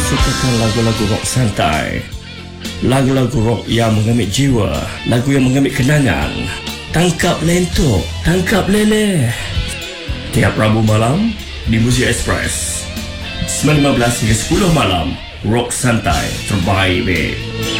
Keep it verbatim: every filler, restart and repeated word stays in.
sukakan lagu-lagu rock santai, lagu-lagu rock yang mengambil jiwa, lagu yang mengambil kenangan. Tangkap lentok, tangkap leleh. Tiap Rabu malam di Muzik Express sembilan lima belas hingga sepuluh malam. Rock santai terbaik, babe.